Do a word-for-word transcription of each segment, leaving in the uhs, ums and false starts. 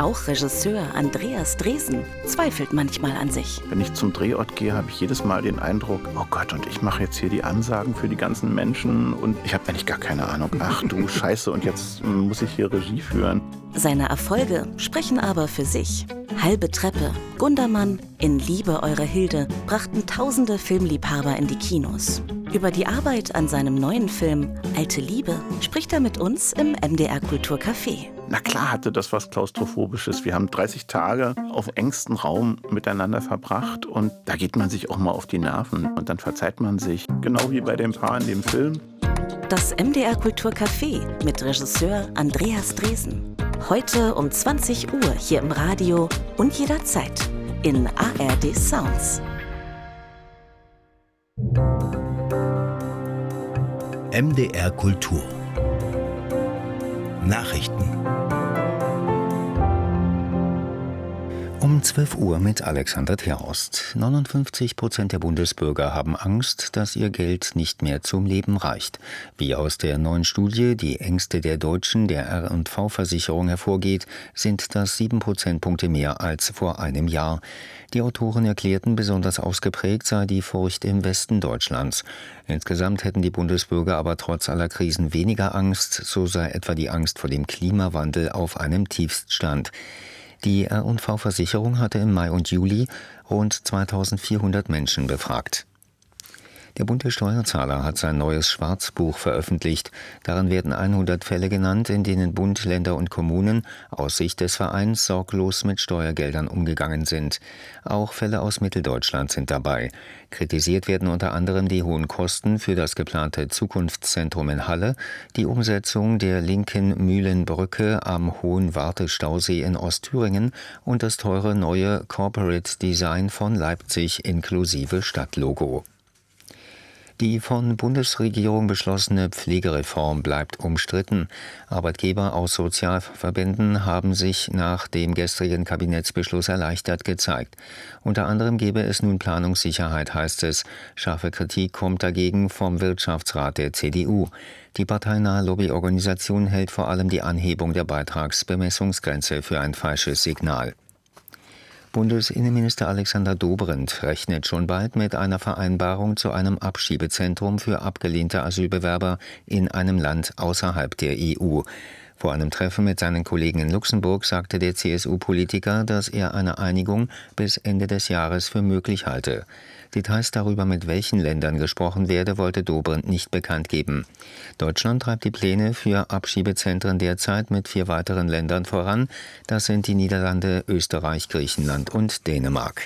Auch Regisseur Andreas Dresen zweifelt manchmal an sich. Wenn ich zum Drehort gehe, habe ich jedes Mal den Eindruck, oh Gott, und ich mache jetzt hier die Ansagen für die ganzen Menschen und ich habe eigentlich gar keine Ahnung. Ach du Scheiße, und jetzt muss ich hier Regie führen. Seine Erfolge sprechen aber für sich. Halbe Treppe, Gundermann, In Liebe eure Hilde brachten tausende Filmliebhaber in die Kinos. Über die Arbeit an seinem neuen Film Alte Liebe spricht er mit uns im M D R Kulturcafé. Na klar hatte das was Klaustrophobisches. Wir haben dreißig Tage auf engstem Raum miteinander verbracht und da geht man sich auch mal auf die Nerven und dann verzeiht man sich. Genau wie bei dem Paar in dem Film. Das M D R Kulturcafé mit Regisseur Andreas Dresen. Heute um zwanzig Uhr hier im Radio und jederzeit in A R D Sounds. M D R Kultur Nachrichten um zwölf Uhr mit Alexander Terhorst. neunundfünfzig Prozent der Bundesbürger haben Angst, dass ihr Geld nicht mehr zum Leben reicht. Wie aus der neuen Studie Die Ängste der Deutschen der R und V-Versicherung hervorgeht, sind das sieben Prozentpunkte mehr als vor einem Jahr. Die Autoren erklärten, besonders ausgeprägt sei die Furcht im Westen Deutschlands. Insgesamt hätten die Bundesbürger aber trotz aller Krisen weniger Angst, so sei etwa die Angst vor dem Klimawandel auf einem Tiefststand. Die R und V-Versicherung hatte im Mai und Juli rund zweitausendvierhundert Menschen befragt. Der Bund der Steuerzahler hat sein neues Schwarzbuch veröffentlicht. Darin werden hundert Fälle genannt, in denen Bund, Länder und Kommunen aus Sicht des Vereins sorglos mit Steuergeldern umgegangen sind. Auch Fälle aus Mitteldeutschland sind dabei. Kritisiert werden unter anderem die hohen Kosten für das geplante Zukunftszentrum in Halle, die Umsetzung der linken Mühlenbrücke am Hohen Wartestausee in Ostthüringen und das teure neue Corporate Design von Leipzig inklusive Stadtlogo. Die von Bundesregierung beschlossene Pflegereform bleibt umstritten. Arbeitgeber aus Sozialverbänden haben sich nach dem gestrigen Kabinettsbeschluss erleichtert gezeigt. Unter anderem gebe es nun Planungssicherheit, heißt es. Scharfe Kritik kommt dagegen vom Wirtschaftsrat der C D U. Die parteinahe Lobbyorganisation hält vor allem die Anhebung der Beitragsbemessungsgrenze für ein falsches Signal. Bundesinnenminister Alexander Dobrindt rechnet schon bald mit einer Vereinbarung zu einem Abschiebezentrum für abgelehnte Asylbewerber in einem Land außerhalb der E U. Vor einem Treffen mit seinen Kollegen in Luxemburg sagte der C S U-Politiker, dass er eine Einigung bis Ende des Jahres für möglich halte. Details darüber, mit welchen Ländern gesprochen werde, wollte Dobrindt nicht bekannt geben. Deutschland treibt die Pläne für Abschiebezentren derzeit mit vier weiteren Ländern voran. Das sind die Niederlande, Österreich, Griechenland und Dänemark.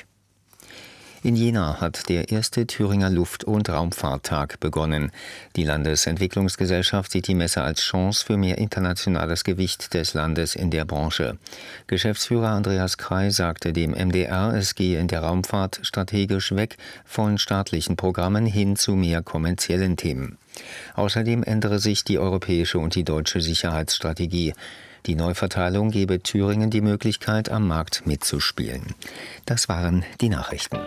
In Jena hat der erste Thüringer Luft- und Raumfahrttag begonnen. Die Landesentwicklungsgesellschaft sieht die Messe als Chance für mehr internationales Gewicht des Landes in der Branche. Geschäftsführer Andreas Krei sagte dem M D R, es gehe in der Raumfahrt strategisch weg von staatlichen Programmen hin zu mehr kommerziellen Themen. Außerdem ändere sich die europäische und die deutsche Sicherheitsstrategie. Die Neuverteilung gebe Thüringen die Möglichkeit, am Markt mitzuspielen. Das waren die Nachrichten.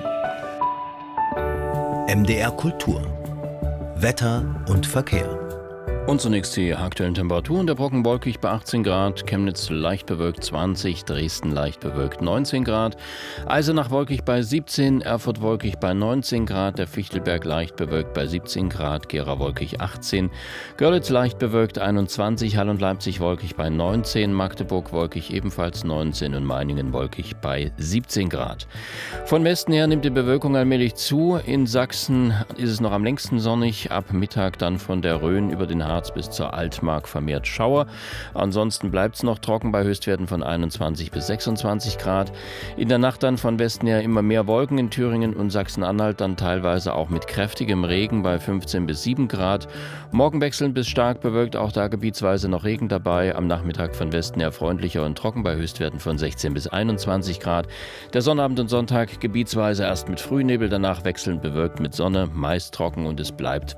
M D R Kultur. Wetter und Verkehr. Und zunächst die aktuellen Temperaturen. Der Brocken wolkig bei achtzehn Grad, Chemnitz leicht bewölkt zwanzig, Dresden leicht bewölkt neunzehn Grad, Eisenach wolkig bei siebzehn, Erfurt wolkig bei neunzehn Grad, der Fichtelberg leicht bewölkt bei siebzehn Grad, Gera wolkig achtzehn, Görlitz leicht bewölkt einundzwanzig, Hall und Leipzig wolkig bei neunzehn, Magdeburg wolkig ebenfalls neunzehn und Meiningen wolkig bei siebzehn Grad. Von Westen her nimmt die Bewölkung allmählich zu. In Sachsen ist es noch am längsten sonnig, ab Mittag dann von der Rhön über den Harz bis zur Altmark vermehrt Schauer. Ansonsten bleibt es noch trocken bei Höchstwerten von einundzwanzig bis sechsundzwanzig Grad. In der Nacht dann von Westen her immer mehr Wolken in Thüringen und Sachsen-Anhalt, dann teilweise auch mit kräftigem Regen bei fünfzehn bis sieben Grad. Morgen wechselnd bis stark bewölkt, auch da gebietsweise noch Regen dabei. Am Nachmittag von Westen her freundlicher und trocken bei Höchstwerten von sechzehn bis einundzwanzig Grad. Der Sonnabend und Sonntag gebietsweise erst mit Frühnebel, danach wechselnd bewölkt mit Sonne, meist trocken und es bleibt